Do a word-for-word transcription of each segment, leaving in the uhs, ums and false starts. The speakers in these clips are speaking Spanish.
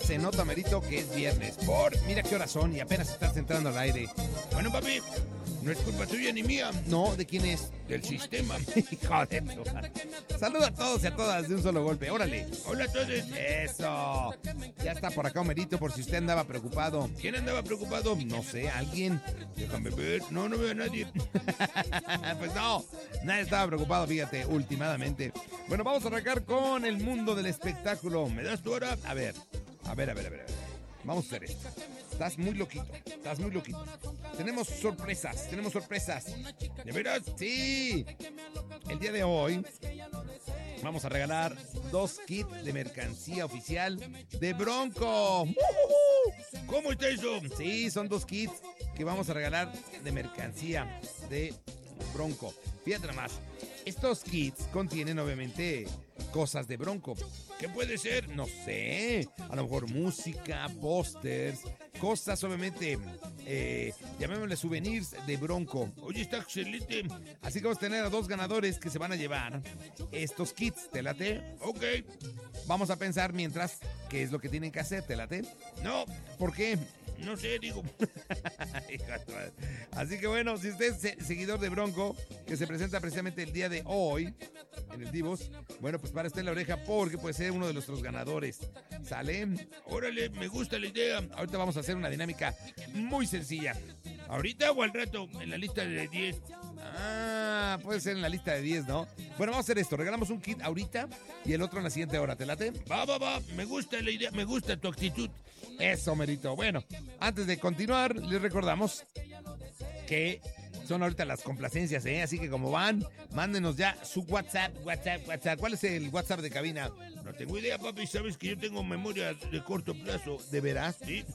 se nota, Merito, que es viernes. Por, mira qué horas son y apenas estás entrando al aire. Bueno, papi, no es culpa tuya ni mía. No, ¿de quién es? Del sistema. Hijo de tu madre. Saluda a todos y a todas de un solo golpe. Órale. Hola a todos. Eso. Ya está por acá Homerito por si usted andaba preocupado. ¿Quién andaba preocupado? No sé, ¿alguien? Déjame ver. No, no veo a nadie. Pues no, nadie estaba preocupado, fíjate, últimamente. Bueno, vamos a arrancar con el mundo del espectáculo. ¿Me das tu hora? A ver, a ver, a ver, a ver. a ver. Vamos a hacer esto. Estás muy loquito, estás muy loquito. Tenemos sorpresas, tenemos sorpresas. ¿De veras? Sí. El día de hoy vamos a regalar dos kits de mercancía oficial de Bronco. ¿Cómo está eso? Sí, son dos kits que vamos a regalar de mercancía de Bronco. Fíjate nada más, estos kits contienen obviamente cosas de Bronco. ¿Qué puede ser? No sé, a lo mejor música, pósters, cosas obviamente, eh, llamémosle souvenirs de Bronco. Oye, está excelente. Así que vamos a tener a dos ganadores que se van a llevar estos kits, ¿te late? Ok. Vamos a pensar mientras qué es lo que tienen que hacer, ¿te late? No. ¿Por qué? No sé, digo. Así que bueno, si usted es seguidor de Bronco, que se presenta precisamente el día de hoy en el Divos, bueno, pues para estar en la oreja porque puede ser uno de nuestros ganadores. ¿Sale? Órale, me gusta la idea. Ahorita vamos a hacer una dinámica muy sencilla. ¿Ahorita o al rato? En la lista de diez. Ah, puede ser en la lista de diez, ¿no? Bueno, vamos a hacer esto. Regalamos un kit ahorita y el otro en la siguiente hora. ¿Te late? Va, va, va. Me gusta la idea. Me gusta tu actitud. Eso, Merito. Bueno, antes de continuar, les recordamos que son ahorita las complacencias, ¿eh? Así que como van, mándenos ya su WhatsApp, WhatsApp, WhatsApp. ¿Cuál es el WhatsApp de cabina? No tengo idea, papi. Sabes que yo tengo memoria de corto plazo. ¿De veras? Sí.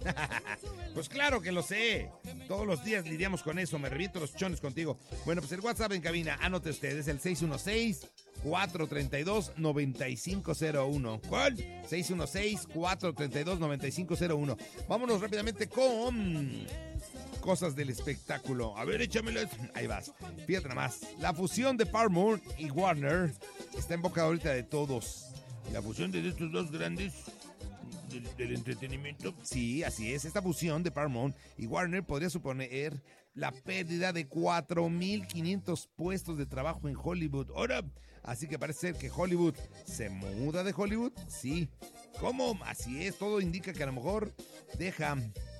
Pues claro que lo sé. Todos los días lidiamos con eso. Me reviento los chones contigo. Bueno, pues el WhatsApp en cabina, anote usted, es el seis uno seis, cuatro tres dos, nueve cinco cero uno. ¿Cuál? seis uno seis, cuatro tres dos, nueve cinco cero uno. Vámonos rápidamente con cosas del espectáculo. A ver, échamelas. Ahí vas. Fíjate nada más. La fusión de Paramount y Warner está en boca ahorita de todos. La fusión de estos dos grandes del, del entretenimiento. Sí, así es. Esta fusión de Paramount y Warner podría suponer la pérdida de cuatro mil quinientos puestos de trabajo en Hollywood. Ahora, así que parece ser que Hollywood se muda de Hollywood. Sí. ¿Cómo? Así es. Todo indica que a lo mejor deja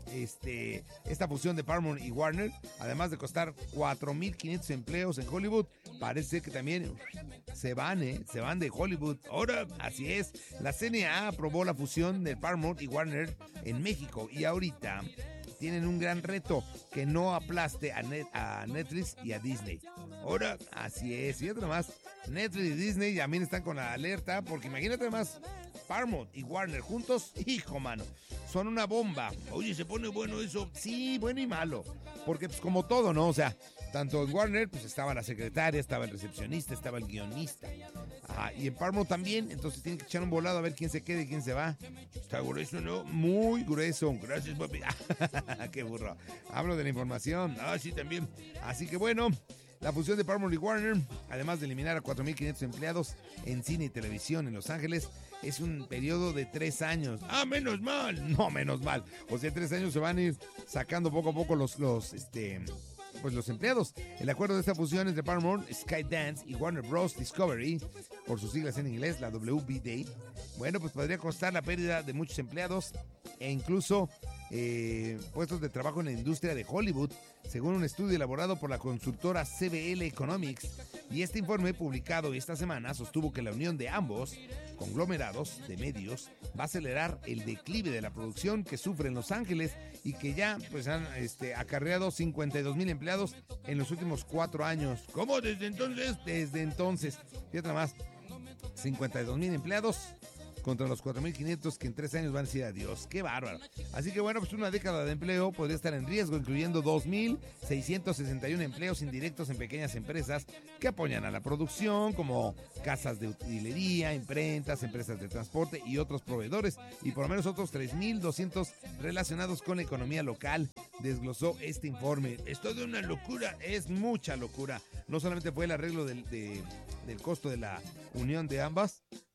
este, esta fusión de Paramount y Warner, además de costar cuatro mil quinientos empleos en Hollywood, parece que también se van, ¿eh? Se van de Hollywood. Ahora, así es, la C N A aprobó la fusión de Paramount y Warner en México y ahorita tienen un gran reto, que no aplaste a, Net, a Netflix y a Disney. Ahora, así es, y otro más, Netflix y Disney también están con la alerta, porque imagínate más, Paramount y Warner juntos, hijo mano, son una bomba. Oye, se pone bueno eso. Sí, bueno y malo, porque pues como todo, ¿no? O sea, tanto en Warner pues estaba la secretaria, estaba el recepcionista, estaba el guionista. Ah, y en Paramount también, entonces tienen que echar un volado a ver quién se queda y quién se va. Está grueso, ¿no? Muy grueso. Gracias, papi. Qué burro. Hablo de la información. Ah, sí, también. Así que bueno, la fusión de Paramount y Warner, además de eliminar a cuatro mil quinientos empleados en cine y televisión en Los Ángeles, es un periodo de tres años. Ah, menos mal. No, menos mal. O sea, en tres años se van a ir sacando poco a poco los, los, este, pues los empleados. El acuerdo de esta fusión entre Paramount, Skydance y Warner Bros. Discovery, por sus siglas en inglés, la W B D, bueno, pues podría costar la pérdida de muchos empleados e incluso eh, puestos de trabajo en la industria de Hollywood, según un estudio elaborado por la consultora C B L Economics. Y este informe publicado esta semana sostuvo que la unión de ambos conglomerados de medios va a acelerar el declive de la producción que sufre en Los Ángeles y que ya pues han este, acarreado cincuenta y dos mil empleados en los últimos cuatro años. ¿Cómo? ¿Desde entonces? Desde entonces. Fíjate más, cincuenta y dos mil empleados contra los cuatro mil quinientos que en tres años van a decir adiós. ¡Qué bárbaro! Así que bueno, pues una década de empleo podría estar en riesgo, incluyendo dos mil seiscientos sesenta y uno empleos indirectos en pequeñas empresas que apoyan a la producción, como casas de utilería, imprentas, empresas de transporte y otros proveedores, y por lo menos otros tres mil doscientos relacionados con la economía local, desglosó este informe. Es toda una locura. Es mucha locura. No solamente fue el arreglo del, de, del costo de la unión de ambas,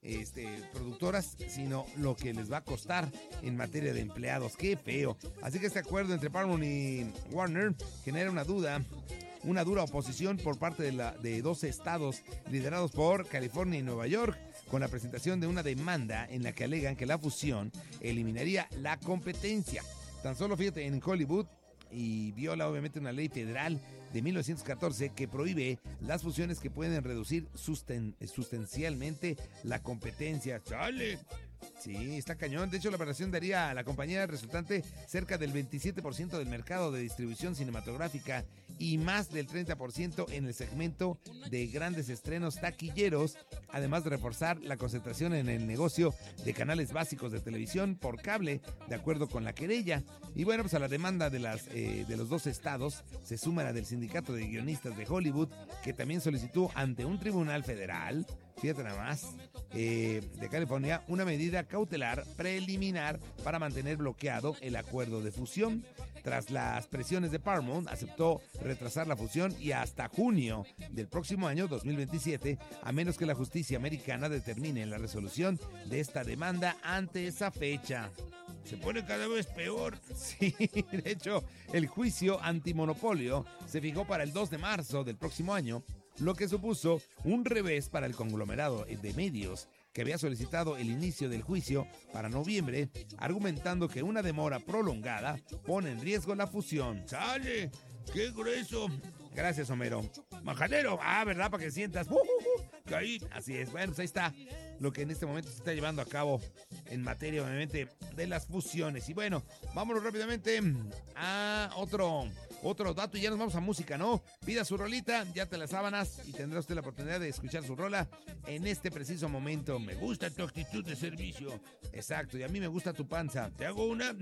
este, productoras, sino lo que les va a costar en materia de empleados. ¡Qué feo! Así que este acuerdo entre Paramount y Warner genera una duda, una dura oposición por parte de, la, de doce estados liderados por California y Nueva York, con la presentación de una demanda en la que alegan que la fusión eliminaría la competencia. Tan solo fíjate, en Hollywood, y viola obviamente una ley federal de mil novecientos catorce que prohíbe las fusiones que pueden reducir susten- sustancialmente la competencia. ¡Chale! Sí, está cañón. De hecho, la operación daría a la compañía resultante cerca del veintisiete por ciento del mercado de distribución cinematográfica y más del treinta por ciento en el segmento de grandes estrenos taquilleros, además de reforzar la concentración en el negocio de canales básicos de televisión por cable, de acuerdo con la querella. Y bueno, pues a la demanda de, las, eh, de los dos estados se suma la del Sindicato de Guionistas de Hollywood, que también solicitó ante un tribunal federal, fíjate nada más, eh, de California, una medida cautelar preliminar para mantener bloqueado el acuerdo de fusión. Tras las presiones de Paramount, aceptó retrasar la fusión y hasta junio del próximo año, dos mil veintisiete, a menos que la justicia americana determine la resolución de esta demanda ante esa fecha. Se pone cada vez peor. Sí, de hecho, el juicio antimonopolio se fijó para el dos de marzo del próximo año, lo que supuso un revés para el conglomerado de medios que había solicitado el inicio del juicio para noviembre, argumentando que una demora prolongada pone en riesgo la fusión. ¡Sale! ¡Qué grueso! Gracias, Homero. ¡Majadero! Ah, ¿verdad? Para que sientas. Uh, uh, uh. Caí. Así es. Bueno, pues ahí está lo que en este momento se está llevando a cabo en materia, obviamente, de las fusiones. Y bueno, vámonos rápidamente a otro... Otro dato y ya nos vamos a música, ¿no? Pida su rolita, ya te las sábanas y tendrá usted la oportunidad de escuchar su rola en este preciso momento. Me gusta tu actitud de servicio. Exacto, y a mí me gusta tu panza. ¿Te hago una?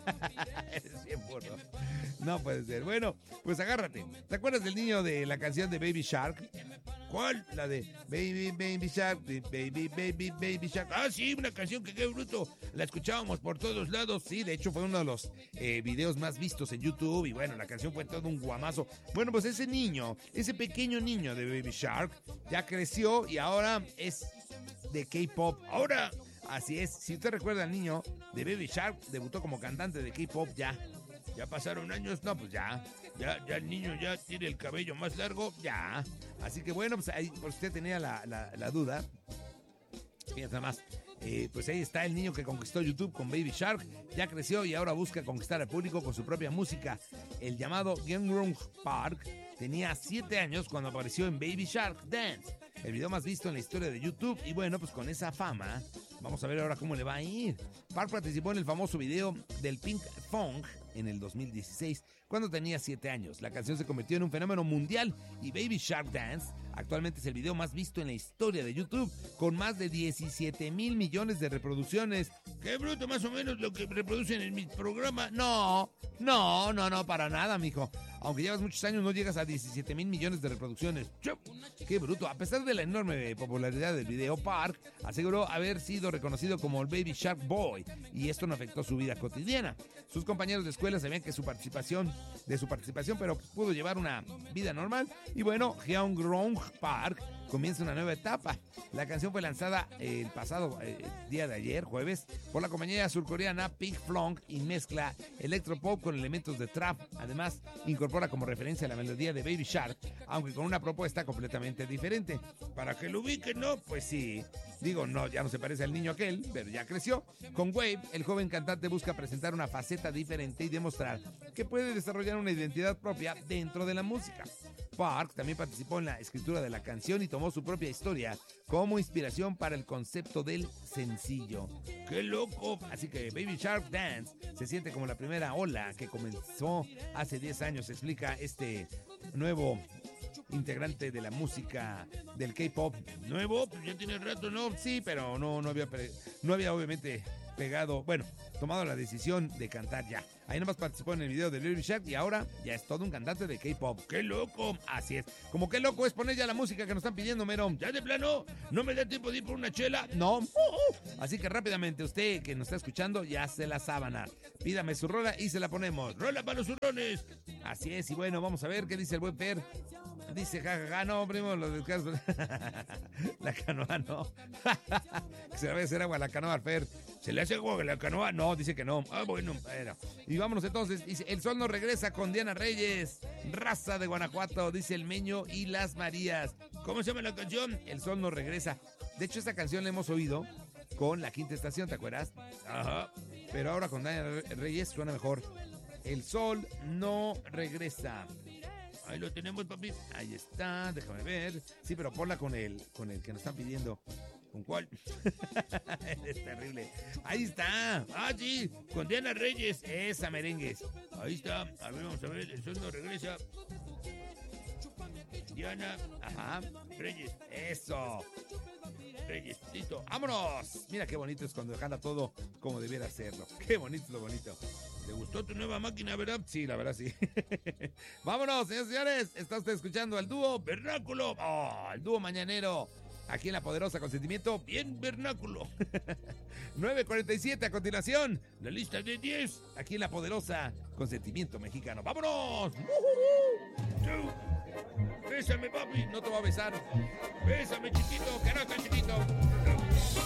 Eres bien burro. No puede ser. Bueno, pues agárrate. ¿Te acuerdas del niño de la canción de Baby Shark? ¿Cuál? La de Baby, Baby Shark, Baby, Baby, Baby Shark. Ah, sí, una canción que qué bruto. La escuchábamos por todos lados. Sí, de hecho fue uno de los eh, videos más vistos en YouTube y bueno, la canción fue todo un guamazo. Bueno, pues ese niño, ese pequeño niño de Baby Shark ya creció y ahora es de K-pop. Ahora, así es, si usted recuerda al niño de Baby Shark, debutó como cantante de K-pop ya. Ya pasaron años, no, pues ya. Ya, ya el niño ya tiene el cabello más largo. Ya. Así que bueno, pues ahí por usted tenía la, la, la duda. Fíjate nada más. Eh, pues ahí está el niño que conquistó YouTube con Baby Shark. Ya creció y ahora busca conquistar al público con su propia música. El llamado Gyeongrong Park tenía siete años cuando apareció en Baby Shark Dance, el video más visto en la historia de YouTube. Y bueno, pues con esa fama, vamos a ver ahora cómo le va a ir. Park participó en el famoso video del Pink Fong en el dos mil dieciséis, cuando tenía siete años. La canción se convirtió en un fenómeno mundial y Baby Shark Dance actualmente es el video más visto en la historia de YouTube, con más de diecisiete mil millones de reproducciones. ¡Qué bruto! Más o menos lo que reproducen en mi programa. No, no, no, no, para nada, mijo. Aunque llevas muchos años, no llegas a diecisiete mil millones de reproducciones. ¡Qué bruto! A pesar de la enorme popularidad del video, Park aseguró haber sido reconocido como el Baby Shark Boy, y esto no afectó su vida cotidiana. Sus compañeros de escuela sabían que su participación, de su participación, pero pudo llevar una vida normal. Y bueno, Gyeongrong Park comienza una nueva etapa. La canción fue lanzada el pasado eh, día de ayer, jueves, por la compañía surcoreana Pink Flong y mezcla electropop con elementos de trap. Además, incorpora como referencia la melodía de Baby Shark, aunque con una propuesta completamente diferente. Para que lo ubiquen, ¿no? Pues sí. Digo, no, ya no se parece al niño aquel, pero ya creció. Con Wave, el joven cantante busca presentar una faceta diferente y demostrar que puede desarrollar una identidad propia dentro de la música. Park también participó en la escritura de la canción y tomó su propia historia como inspiración para el concepto del sencillo. ¡Qué loco! Así que Baby Shark Dance se siente como la primera ola que comenzó hace diez años, explica este nuevo integrante de la música del K-pop. ¿Nuevo? Pues ya tiene rato, ¿no? Sí, pero no, no había, no había obviamente pegado, bueno, tomado la decisión de cantar ya. Ahí nomás participó en el video de Baby Shark y ahora ya es todo un cantante de K-pop. ¡Qué loco! Así es. Como qué loco es poner ya la música que nos están pidiendo, Mero. ¿Ya de plano? ¿No me da tiempo de ir por una chela? No. Así que rápidamente, usted que nos está escuchando, ya se la sábana. Pídame su rola y se la ponemos. ¡Rola para los zurrones! Así es, y bueno, vamos a ver qué dice el buen Fer. Dice, jajaja, ja, ja, no, primo, los descansos. La canoa, no. Se le va a hacer agua a la canoa al Fer. ¿Se le hace agua a la canoa? No, dice que no. Ah, bueno, bueno. Y vámonos entonces. Dice, el sol no regresa con Diana Reyes. Raza de Guanajuato, dice el Meño y las Marías. ¿Cómo se llama la canción? El sol no regresa. De hecho, esta canción la hemos oído con La Quinta Estación, ¿te acuerdas? Ajá. Pero ahora con Diana Reyes suena mejor. El sol no regresa. Ahí lo tenemos, papi. Ahí está, déjame ver. Sí, pero ponla con el, con el que nos están pidiendo. ¿Con cuál? Es terrible. Ahí está. Ah, sí, con Diana Reyes. Esa, merengues. Ahí está. A ver, vamos a ver. El sol no regresa. Diana. Ajá. Reyes. Eso. Reyes. Listo. ¡Vámonos! Mira qué bonito es cuando jala todo como debiera hacerlo. Qué bonito es lo bonito. ¿Te gustó tu nueva máquina, verdad? Sí, la verdad sí. Vámonos, señores y señores. Está usted escuchando al dúo Vernáculo. Oh, el dúo mañanero. Aquí en La Poderosa Consentimiento. Bien vernáculo. nueve cuarenta y siete a continuación. La lista de diez. Aquí en La Poderosa Consentimiento Mexicano. ¡Vámonos! Bésame, papi. No te voy a besar. Bésame, chiquito. Caraca, chiquito.